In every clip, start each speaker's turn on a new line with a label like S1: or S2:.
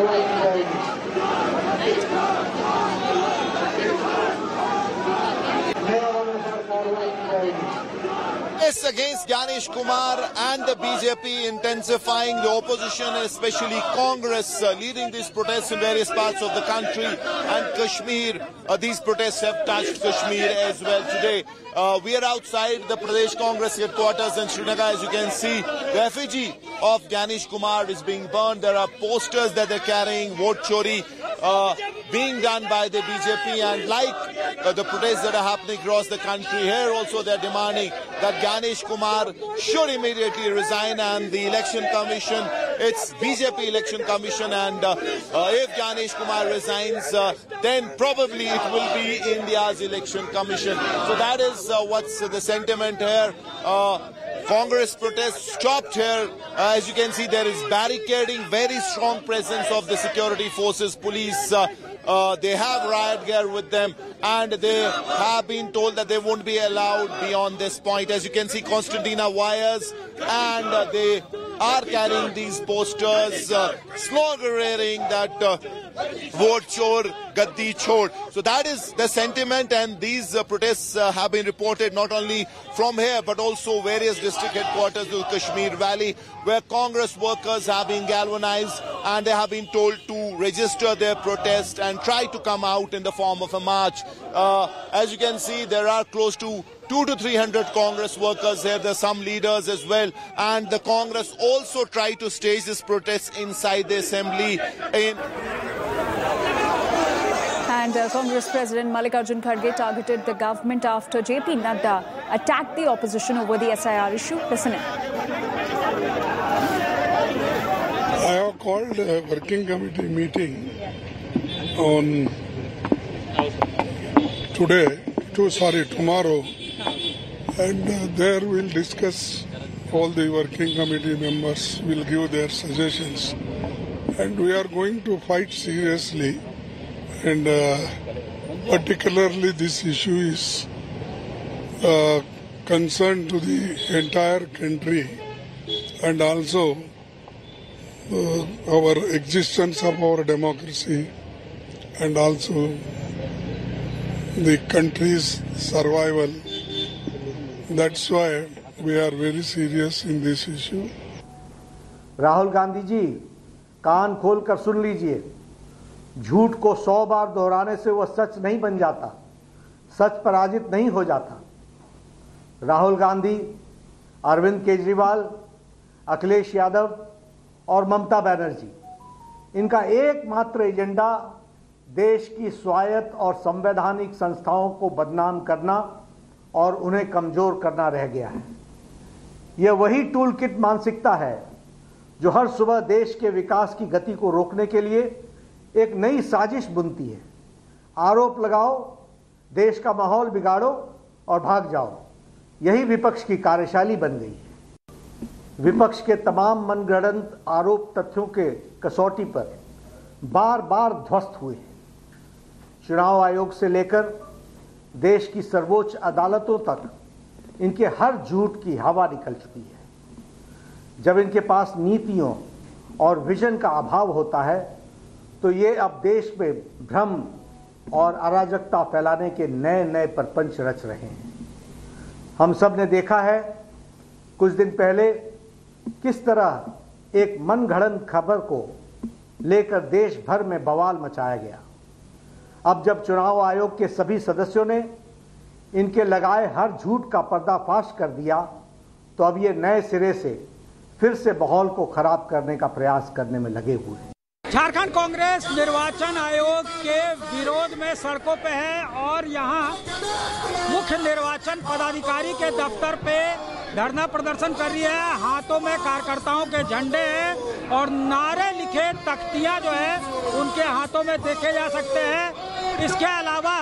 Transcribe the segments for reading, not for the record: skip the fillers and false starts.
S1: कार्रवाई की जाएगी।
S2: Yes, against Ganesh Kumar and the BJP intensifying the opposition, especially Congress, leading these protests in various parts of the country and Kashmir. These protests have touched Kashmir as well today. We are outside the Pradesh Congress headquarters in Srinagar. As you can see, the effigy of Ganesh Kumar is being burned. There are posters that they're carrying, vote chori, being done by the BJP, and like the protests that are happening across the country, here also they're demanding that Ganesh Kumar should immediately resign, and the election commission, it's BJP election commission, and if Ganesh Kumar resigns, then probably it will be India's election commission. So that is what's the sentiment here. Congress protests stopped here. As you can see, there is barricading, very strong presence of the security forces, police. They have riot gear with them, and they have been told that they won't be allowed beyond this point. As you can see, Constantina wires, and they are carrying these posters, sloganeering that vote chor, gaddi chhod. So that is the sentiment, and these protests have been reported not only from here but also various district headquarters of Kashmir Valley, where Congress workers have been galvanized and they have been told to register their protest and try to come out in the form of a march. As you can see, there are close to 200 to 300 Congress workers here. There are some leaders as well, and the Congress also tried to stage this protest inside the assembly.
S3: And Congress President Mallikarjun Kharge targeted the government after JP Nadda attacked the opposition over the SIR issue. Listen in.
S4: I have called a working committee meeting on tomorrow, and there we'll discuss. All the working committee members will give their suggestions, and we are going to fight seriously. And particularly this issue is concern to the entire country, and also our existence of our democracy, and also the country's survival. That's why we are very serious in this issue.
S5: Rahul Gandhi ji, कान खोलकर सुन लीजिए। झूठ को 100 बार दोहराने से वह सच नहीं बन जाता, सच पराजित नहीं हो जाता। राहुल गांधी, अरविंद केजरीवाल, अखिलेश यादव और ममता बनर्जी, इनका एकमात्र एजेंडा देश की स्वायत्त और संवैधानिक संस्थाओं को बदनाम करना और उन्हें कमजोर करना रह गया है। यह वही टूल किट मानसिकता है जो हर सुबह देश के विकास की गति को रोकने के लिए एक नई साजिश बुनती है। आरोप लगाओ, देश का माहौल बिगाड़ो और भाग जाओ। यही विपक्ष की कार्यशैली बन गई है। विपक्ष के तमाम मनगढ़ंत आरोप तथ्यों के कसौटी पर बार बार ध्वस्त हुए हैं। चुनाव आयोग से लेकर देश की सर्वोच्च अदालतों तक इनके हर झूठ की हवा निकल चुकी है। जब इनके पास नीतियों और विजन का अभाव होता है तो ये अब देश में भ्रम और अराजकता फैलाने के नए नए प्रपंच रच रहे हैं। हम सब ने देखा है कुछ दिन पहले किस तरह एक मनगढ़ंत खबर को लेकर देश भर में बवाल मचाया गया। अब जब चुनाव आयोग के सभी सदस्यों ने इनके लगाए हर झूठ का पर्दाफाश कर दिया, तो अब ये नए सिरे से फिर से माहौल को खराब करने का प्रयास करने में लगे हुए हैं।
S6: झारखंड कांग्रेस निर्वाचन आयोग के विरोध में सड़कों पे है और यहाँ मुख्य निर्वाचन पदाधिकारी के दफ्तर पे धरना प्रदर्शन कर रही है। हाथों में कार्यकर्ताओं के झंडे हैं और नारे लिखे तख्तियां जो है उनके हाथों में देखे जा सकते हैं। इसके अलावा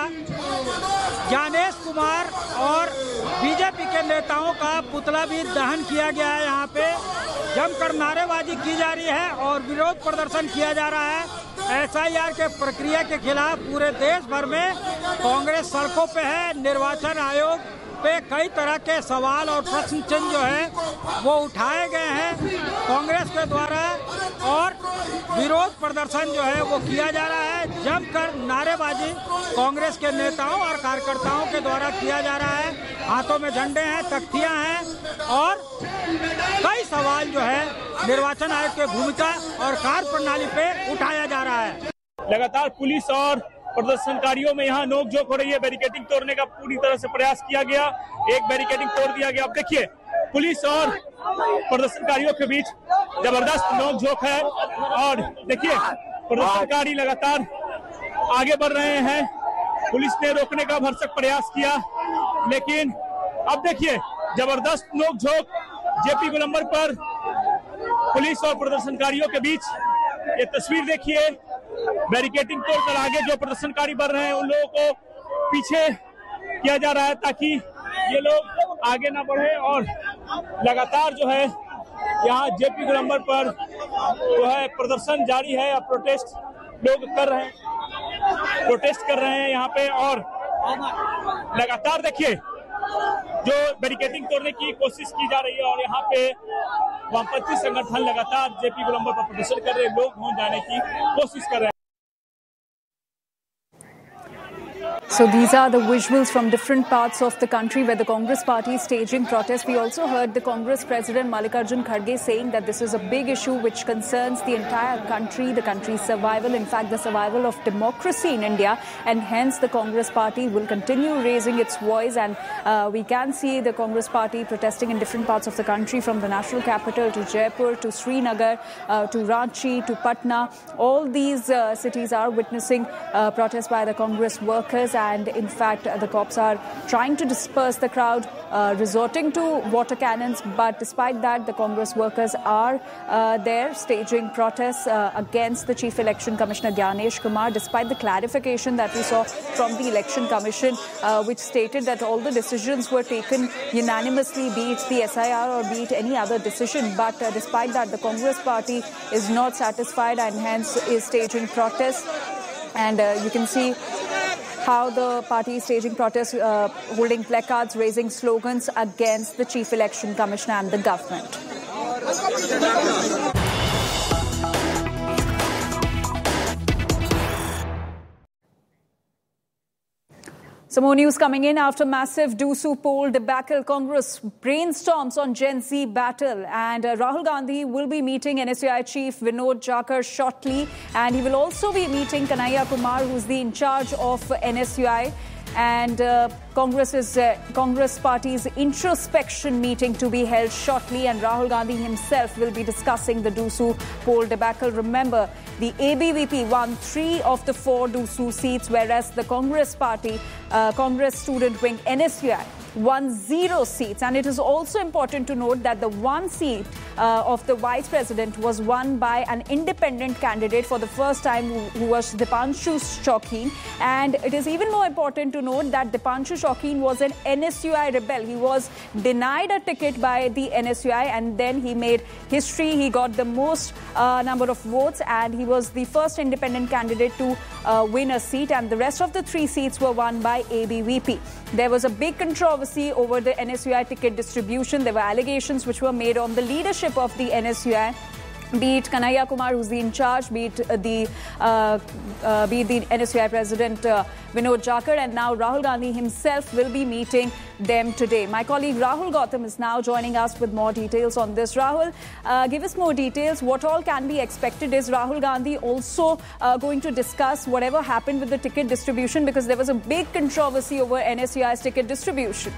S6: ज्ञानेश कुमार और बीजेपी के नेताओं का पुतला भी दहन किया गया है। यहाँ पे जमकर नारेबाजी की जा रही है और विरोध प्रदर्शन किया जा रहा है। SIR के प्रक्रिया के खिलाफ पूरे देश भर में कांग्रेस सड़कों पे है। निर्वाचन आयोग पे कई तरह के सवाल और प्रश्न चिन्ह जो है वो उठाए गए हैं। कांग्रेस के द्वारा और विरोध प्रदर्शन जो है वो किया जा रहा है। जमकर नारेबाजी कांग्रेस के नेताओं और कार्यकर्ताओं के द्वारा किया जा रहा है। हाथों में झंडे हैं, तख्तियां हैं और कई सवाल जो है निर्वाचन आयोग की भूमिका और कार्य प्रणाली पे उठाया जा रहा है।
S1: लगातार पुलिस और प्रदर्शनकारियों में यहाँ नोकझोंक हो रही है। बैरिकेडिंग तोड़ने का पूरी तरह से प्रयास किया गया, एक बैरिकेडिंग तोड़ दिया गया। अब देखिए पुलिस और प्रदर्शनकारियों के बीच जबरदस्त नोकझोंक है और देखिए प्रदर्शनकारी लगातार आगे बढ़ रहे हैं। पुलिस ने रोकने का भरसक प्रयास किया, लेकिन अब देखिए जबरदस्त नोकझोंक जेपी गोलंबर पर पुलिस और प्रदर्शनकारियों के बीच। ये तस्वीर देखिए, बैरिकेडिंग तोड़कर आगे जो प्रदर्शनकारी बढ़ रहे हैं उन लोगों को पीछे किया जा रहा है ताकि ये लोग आगे ना बढ़े। और लगातार जो है यहाँ जेपी गोलंबर पर जो है प्रदर्शन जारी है। अब प्रोटेस्ट लोग कर रहे हैं, प्रोटेस्ट कर रहे हैं यहाँ पे। और लगातार देखिए जो बैरिकेडिंग तोड़ने की कोशिश की जा रही है और यहाँ पे वामपंथी संगठन लगातार जेपी गोलंबर पर प्रदर्शन कर रहे लोग हों जाने की कोशिश कर रहे हैं।
S3: So these are the visuals from different parts of the country where the Congress party is staging protests. We also heard the Congress President Mallikarjun Kharge saying that this is a big issue which concerns the entire country, the country's survival, in fact the survival of democracy in India, and hence the Congress party will continue raising its voice. And we can see the Congress party protesting in different parts of the country, from the national capital to Jaipur to Srinagar to Ranchi to Patna. All these cities are witnessing protests by the Congress workers. And in fact, the cops are trying to disperse the crowd, resorting to water cannons. But despite that, the Congress workers are there staging protests against the Chief Election Commissioner Gyanesh Kumar, despite the clarification that we saw from the Election Commission, which stated that all the decisions were taken unanimously, be it the SIR or be it any other decision. But despite that, the Congress party is not satisfied and hence is staging protests. And you can see how the party is staging protests, holding placards, raising slogans against the Chief Election Commissioner and the government. Some more news coming in after massive Dusu poll debacle. Congress brainstorms on Gen Z battle, and Rahul Gandhi will be meeting NSUI chief Vinod Jakar shortly, and he will also be meeting Kanhaiya Kumar, who's the in charge of NSUI. And Congress party's introspection meeting to be held shortly, and Rahul Gandhi himself will be discussing the Dusu poll debacle. Remember, the ABVP won 3 of the 4 Dusu seats, whereas the Congress party, Congress student wing NSUI, won 0 seats. And it is also important to note that the 1 seat of the vice president was won by an independent candidate for the first time, who was Dipanshu Shokeen. And it is even more important to note that Dipanshu Shokeen was an NSUI rebel. He was denied a ticket by the NSUI, and then he made history. He got the most number of votes, and he was the first independent candidate to win a seat, and the rest of the 3 seats were won by ABVP. There was a big controversy over the NSUI ticket distribution. There were allegations which were made on the leadership of the NSUI, be it Kanhaiya Kumar, who's the in charge, be it the NSUI president Vinod Jakar, and now Rahul Gandhi himself will be meeting them today. My colleague Rahul Gautam is now joining us with more details on this. Rahul, give us more details. What all can be expected? Is Rahul Gandhi also going to discuss whatever happened with the ticket distribution, because there was a big controversy over NSUI's ticket distribution?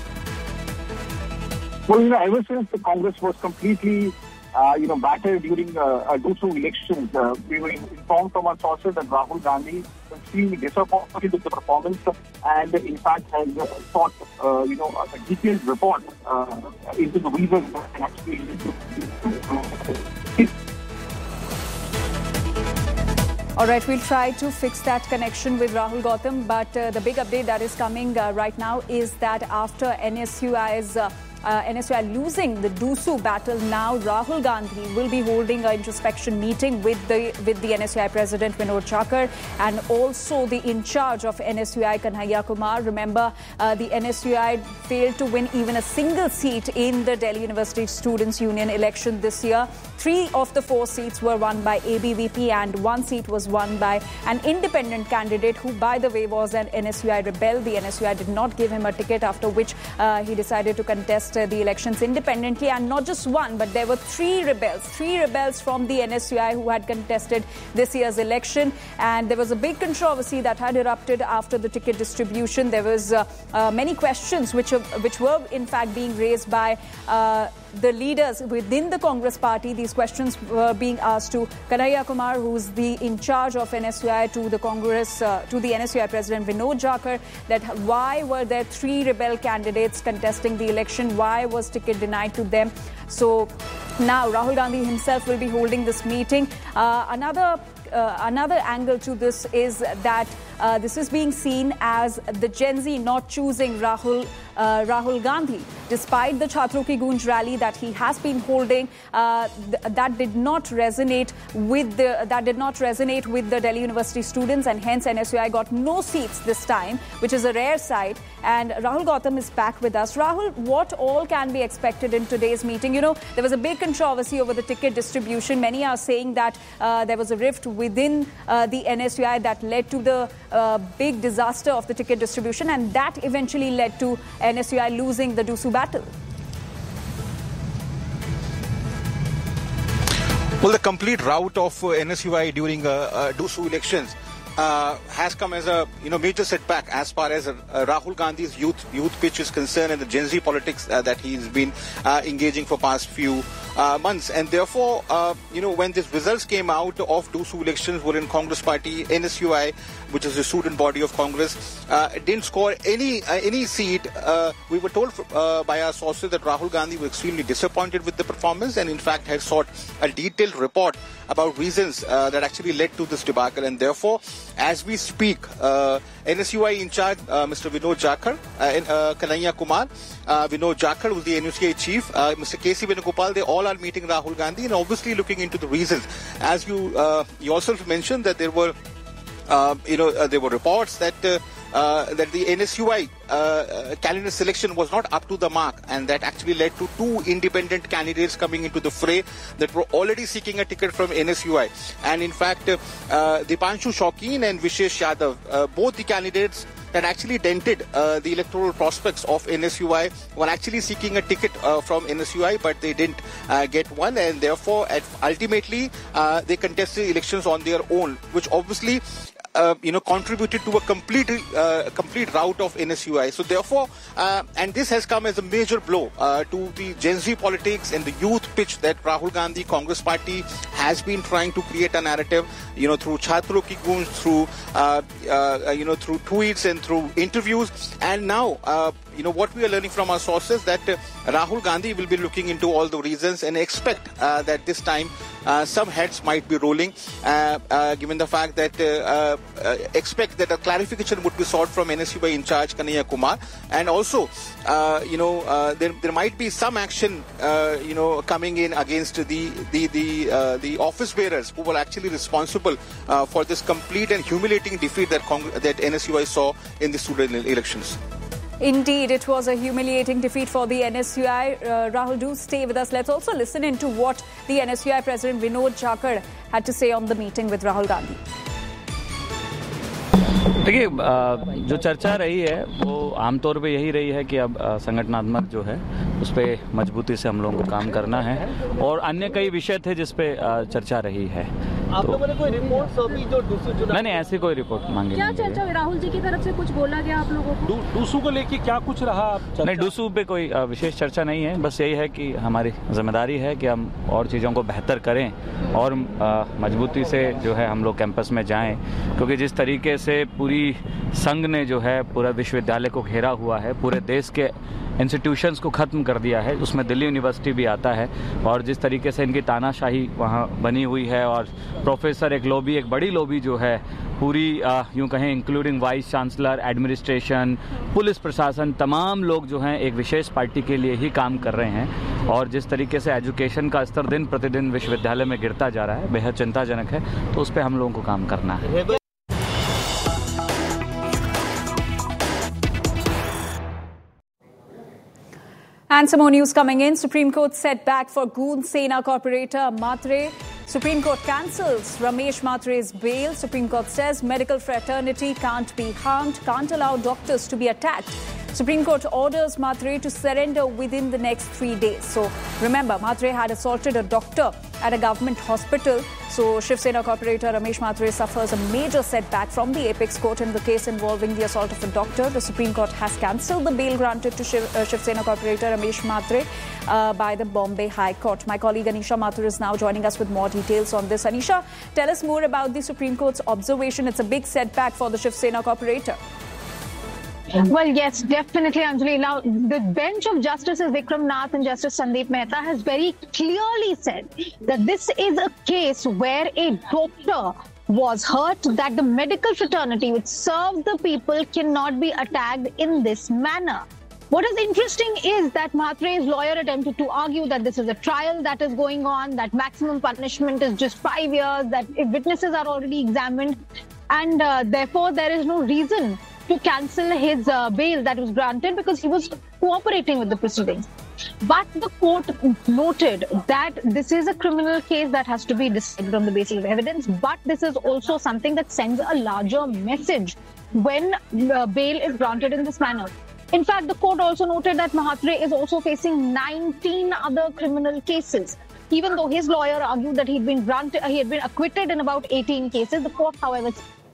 S7: Well, ever since the Congress was completely battered during Dusu elections, we were informed from our sources that Rahul Gandhi was extremely disappointed with the performance, and in fact has sought a detailed report into the reasons that actually led to.
S3: All right, we'll try to fix that connection with Rahul Gautam, but the big update that is coming right now is that after NSUI's NSUI losing the DUSU battle, now Rahul Gandhi will be holding an introspection meeting with the NSUI President Vinod Chakar and also the in charge of NSUI Kanhaiya Kumar. Remember, the NSUI failed to win even a single seat in the Delhi University Students' Union election this year. 3 of the 4 seats were won by ABVP and 1 seat was won by an independent candidate who, by the way, was an NSUI rebel. The NSUI did not give him a ticket, after which he decided to contest the elections independently. And not just one, but there were 3 rebels from the NSUI who had contested this year's election. And there was a big controversy that had erupted after the ticket distribution. There was many questions which were in fact being raised by the leaders within the Congress party. These questions were being asked to Kanhaiya Kumar, who's the in charge of NSUI, to the Congress, to the NSUI President Vinod Chakar, that why were there 3 rebel candidates contesting the election? Why was ticket denied to them? So now Rahul Gandhi himself will be holding this meeting. Another angle to this is that this is being seen as the Gen Z not choosing Rahul Gandhi, despite the Chhatro Ki Goonj rally that he has been holding. That did not resonate with the Delhi University students, and hence NSUI got no seats this time, which is a rare sight. And Rahul Gautam is back with us. Rahul, what all can be expected in today's meeting? You know, there was a big controversy over the ticket distribution. Many are saying that there was a rift within the NSUI that led to the big disaster of the ticket distribution, and that eventually led to NSUI losing the DUSU battle.
S8: Well, the complete rout of NSUI during DUSU elections has come as a major setback as far as Rahul Gandhi's youth pitch is concerned, and the Gen Z politics that he's been engaging for past few months. And therefore, when these results came out of DUSU elections, wherein Congress Party, NSUI, which is the student body of Congress, didn't score any seat, we were told by our sources that Rahul Gandhi was extremely disappointed with the performance, and in fact had sought a detailed report about reasons that actually led to this debacle. And therefore, as we speak, NSUI in charge, Mr. Vinod Chakar, Kanhaiya Kumar, Vinod Chakar, who's the NSUI chief, Mr. K.C. Venugopal, they all are meeting Rahul Gandhi and obviously looking into the reasons. As you yourself mentioned that there were reports that the NSUI candidate selection was not up to the mark, and that actually led to 2 independent candidates coming into the fray that were already seeking a ticket from NSUI. And in fact, Dipanshu Shaukin and Vishesh Yadav, both the candidates that actually dented the electoral prospects of NSUI, were actually seeking a ticket from NSUI, but they didn't get one, and therefore ultimately they contested elections on their own, which obviously contributed to a complete rout of NSUI. So therefore, and this has come as a major blow to the Gen Z politics and the youth pitch that Rahul Gandhi Congress Party has been trying to create a narrative, through Chhatro Ki Goonj, through through tweets and through interviews. And now, what we are learning from our sources that Rahul Gandhi will be looking into all the reasons and expect that this time some heads might be rolling, given the fact that expect that a clarification would be sought from NSUI in charge Kanhaiya Kumar, and also there might be some action coming in against the office bearers who were actually responsible for this complete and humiliating defeat that NSUI saw in the student elections.
S3: Indeed, it was a humiliating defeat for the NSUI. Rahul, do stay with us. Let's also listen into what the NSUI President Vinod Chakar had to say on the meeting with Rahul Gandhi.
S9: देखिए, जो चर्चा रही है वो आमतौर पे यही रही है कि अब संगठनात्मक जो है उस पर मजबूती से हम लोगों को काम करना है, और अन्य कई विषय थे जिस पे चर्चा रही है।
S10: आप लोगों ने कोई रिपोर्ट सौंपी जो डूसू चुनाव?
S9: नहीं, ऐसी कोई रिपोर्ट मांगी
S10: क्या चर्चा हुई? राहुल जी की तरफ से कुछ बोला गया आप लोगों को? डूसू को लेके क्या कुछ रहा?
S9: नहीं, डूसू पे कोई विशेष चर्चा नहीं है। बस यही है कि हमारी जिम्मेदारी है कि हम और चीज़ों को बेहतर करें और मजबूती से जो है हम लोग कैंपस में जाएं, क्योंकि जिस तरीके से पूरी संघ ने जो है पूरा विश्वविद्यालय को घेरा हुआ है, पूरे देश के इंस्टीट्यूशंस को ख़त्म कर दिया है, उसमें दिल्ली यूनिवर्सिटी भी आता है, और जिस तरीके से इनकी तानाशाही वहाँ बनी हुई है, और प्रोफेसर एक लॉबी, एक बड़ी लॉबी जो है पूरी यूँ कहें including vice chancellor, administration, police प्रशासन, तमाम लोग जो हैं एक विशेष पार्टी के लिए ही काम कर रहे हैं, और जिस तरीके से एजुकेशन का स्तर दिन प्रतिदिन विश्वविद्यालय में गिरता जा रहा है, बेहद चिंताजनक है। तो उस पर हम लोगों को काम करना है।
S3: And some more news coming in. Supreme Court setback for Goon Sena corporator Mhatre. Supreme Court cancels Ramesh Mhatre's bail. Supreme Court says medical fraternity can't be harmed, can't allow doctors to be attacked. Supreme Court orders Mhatre to surrender within the next 3 days. So remember, Mhatre had assaulted a doctor at a government hospital. So Shiv Sena corporator Ramesh Mhatre suffers a major setback from the apex court in the case involving the assault of a doctor. The Supreme Court has cancelled the bail granted to Shiv Sena corporator Ramesh Mhatre by the Bombay High Court. My colleague Anisha Mathur is now joining us with more details on this. Anisha, tell us more about the Supreme Court's observation. It's a big setback for the Shiv Sena corporator.
S11: Well, yes, definitely, Anjali. Now, the bench of Justices Vikram Nath and Justice Sandeep Mehta has very clearly said that this is a case where a doctor was hurt, that the medical fraternity which serves the people cannot be attacked in this manner. What is interesting is that Mhatre's lawyer attempted to argue that this is a trial that is going on, that maximum punishment is just 5 years, that if witnesses are already examined, and therefore there is no reason to cancel his bail that was granted because he was cooperating with the proceedings. But the court noted that this is a criminal case that has to be decided on the basis of evidence, but this is also something that sends a larger message when bail is granted in this manner. In fact, the court also noted that Mhatre is also facing 19 other criminal cases. Even though his lawyer argued that he had been acquitted in about 18 cases, the court, however,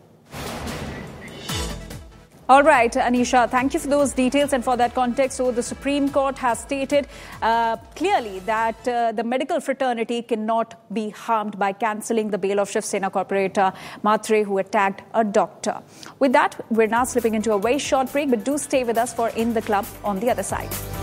S3: all right, Anisha, thank you for those details and for that context. So the Supreme Court has stated clearly that the medical fraternity cannot be harmed by cancelling the bail of Shiv Sena corporator Mhatre, who attacked a doctor. With that, we're now slipping into a very short break, but do stay with us for In the Club on the other side.